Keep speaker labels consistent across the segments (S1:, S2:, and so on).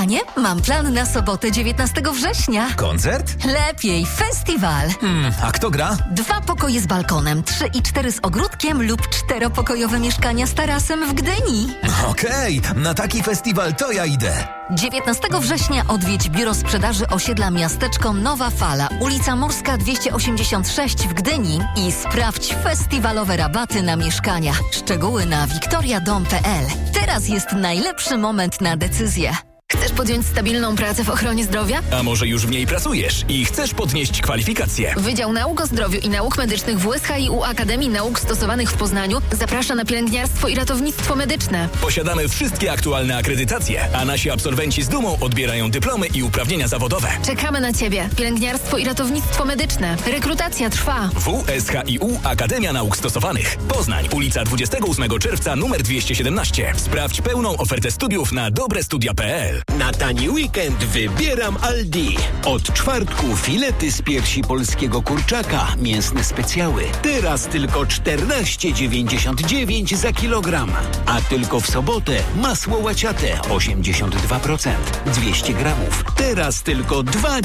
S1: Panie, mam plan na sobotę 19 września.
S2: Koncert?
S1: Lepiej, festiwal.
S2: A kto gra?
S1: 2 pokoje z balkonem, 3 i 4 z ogródkiem lub 4-pokojowe mieszkania z tarasem w Gdyni.
S2: Okej, na taki festiwal to ja idę.
S1: 19 września odwiedź biuro sprzedaży osiedla Miasteczko Nowa Fala, ulica Morska 286 w Gdyni i sprawdź festiwalowe rabaty na mieszkania. Szczegóły na wiktoriadom.pl. Teraz jest najlepszy moment na decyzję. Chcesz podjąć stabilną pracę w ochronie zdrowia?
S2: A może już w niej pracujesz i chcesz podnieść kwalifikacje?
S1: Wydział Nauk o Zdrowiu i Nauk Medycznych w USHiU Akademii Nauk Stosowanych w Poznaniu zaprasza na pielęgniarstwo i ratownictwo medyczne.
S2: Posiadamy wszystkie aktualne akredytacje, a nasi absolwenci z dumą odbierają dyplomy i uprawnienia zawodowe.
S1: Czekamy na Ciebie. Pielęgniarstwo i ratownictwo medyczne. Rekrutacja trwa.
S2: WSHiU Akademia Nauk Stosowanych. Poznań, ulica 28 czerwca numer 217. Sprawdź pełną ofertę studiów na dobrestudia.pl.
S3: Na tani weekend wybieram Aldi. Od czwartku filety z piersi polskiego kurczaka, mięsne specjały. Teraz tylko 14,99 za kilogram. A tylko w sobotę masło łaciate 82%, 200 gramów. Teraz tylko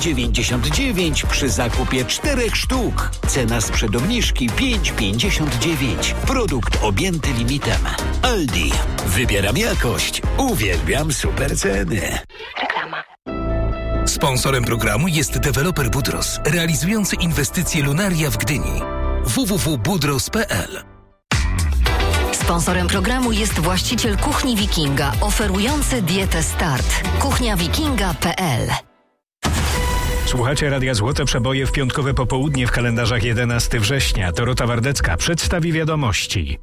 S3: 2,99 przy zakupie 4 sztuk. Cena sprzed obniżki 5,59. Produkt objęty limitem. Aldi. Wybieram jakość. Uwielbiam super ceny.
S1: Reklama.
S4: Sponsorem programu jest deweloper Budros, realizujący inwestycje Lunaria w Gdyni. www.budros.pl.
S1: Sponsorem programu jest właściciel Kuchni Wikinga, oferujący dietę Start. kuchniawikinga.pl.
S5: Słuchacie Radia Złote Przeboje w piątkowe popołudnie w kalendarzach 11 września. Dorota Wardecka przedstawi wiadomości.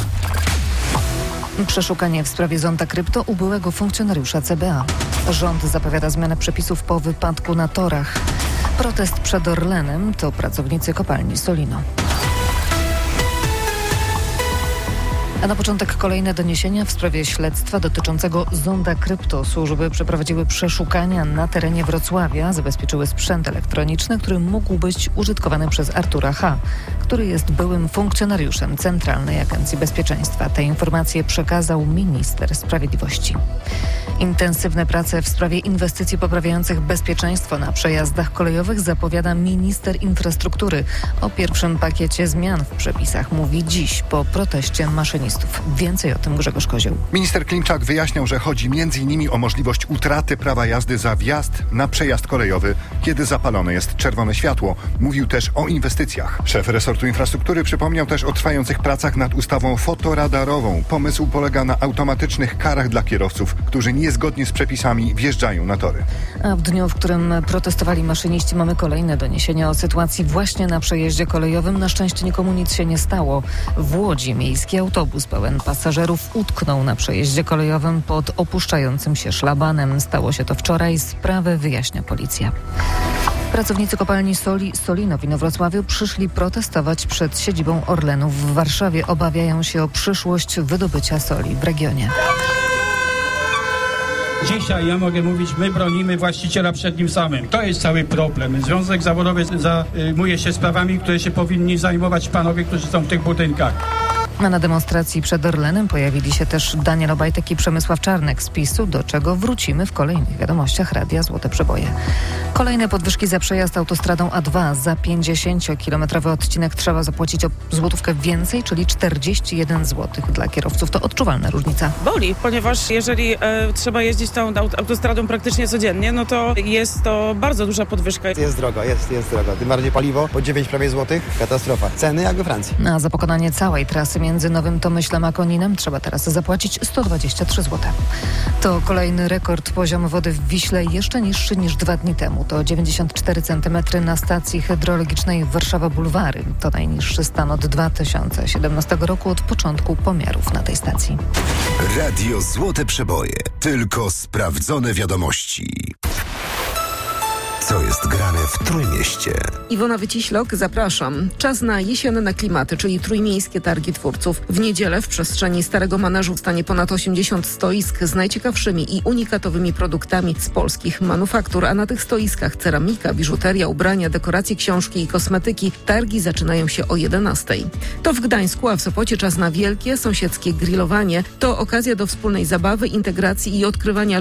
S6: Przeszukanie w sprawie zonda krypto u byłego funkcjonariusza CBA. Rząd zapowiada zmianę przepisów po wypadku na torach. Protest przed Orlenem to pracownicy kopalni Solino. A na początek kolejne doniesienia w sprawie śledztwa dotyczącego zonda krypto. Służby przeprowadziły przeszukania na terenie Wrocławia, zabezpieczyły sprzęt elektroniczny, który mógł być użytkowany przez Artura H., który jest byłym funkcjonariuszem Centralnej Agencji Bezpieczeństwa. Te informacje przekazał minister sprawiedliwości. Intensywne prace w sprawie inwestycji poprawiających bezpieczeństwo na przejazdach kolejowych zapowiada minister infrastruktury. O pierwszym pakiecie zmian w przepisach mówi dziś po proteście maszynistów. Więcej o tym Grzegorz Kozioł.
S7: Minister Klimczak wyjaśniał, że chodzi m.in. o możliwość utraty prawa jazdy za wjazd na przejazd kolejowy, kiedy zapalone jest czerwone światło. Mówił też o inwestycjach. Szef resortu infrastruktury przypomniał też o trwających pracach nad ustawą fotoradarową. Pomysł polega na automatycznych karach dla kierowców, którzy niezgodnie z przepisami wjeżdżają na tory.
S6: A w dniu, w którym protestowali maszyniści, mamy kolejne doniesienia o sytuacji właśnie na przejeździe kolejowym. Na szczęście nikomu nic się nie stało. W Łodzi miejski autobus pełen pasażerów utknął na przejeździe kolejowym pod opuszczającym się szlabanem. Stało się to wczoraj. Sprawę wyjaśnia policja. Pracownicy kopalni Solino w Inowrocławiu przyszli protestować przed siedzibą Orlenu w Warszawie. Obawiają się o przyszłość wydobycia soli w regionie.
S8: Dzisiaj ja mogę mówić, my bronimy właściciela przed nim samym. To jest cały problem. Związek zawodowy zajmuje się sprawami, które się powinni zajmować panowie, którzy są w tych budynkach.
S6: A na demonstracji przed Orlenem pojawili się też Daniel Obajtek i Przemysław Czarnek z PiS-u, do czego wrócimy w kolejnych wiadomościach Radia Złote Przeboje. Kolejne podwyżki za przejazd autostradą A2. Za 50-kilometrowy odcinek trzeba zapłacić o złotówkę więcej, czyli 41 zł dla kierowców. To odczuwalna różnica.
S9: Boli, ponieważ jeżeli trzeba jeździć tą autostradą praktycznie codziennie, no to jest to bardzo duża podwyżka.
S10: Jest drogo, jest drogo. Tym bardziej paliwo po 9 prawie złotych. Katastrofa. Ceny jak we Francji.
S6: A za pokonanie całej trasy między Nowym Tomyślem a Koninem trzeba teraz zapłacić 123 zł. To kolejny rekord. Poziom wody w Wiśle jeszcze niższy niż 2 dni temu. To 94 cm na stacji hydrologicznej Warszawa Bulwary. To najniższy stan od 2017 roku, od początku pomiarów na tej stacji.
S11: Radio Złote Przeboje. Tylko sprawdzone wiadomości. Co jest grane w Trójmieście?
S12: Iwona Wyciślok, zapraszam. Czas na jesienne klimaty, czyli trójmiejskie targi twórców. W niedzielę w przestrzeni Starego Maneżu stanie ponad 80 stoisk z najciekawszymi i unikatowymi produktami z polskich manufaktur, a na tych stoiskach ceramika, biżuteria, ubrania, dekoracje, książki i kosmetyki. Targi zaczynają się o 11:00. To w Gdańsku, a w Sopocie czas na wielkie sąsiedzkie grillowanie. To okazja do wspólnej zabawy, integracji i odkrywania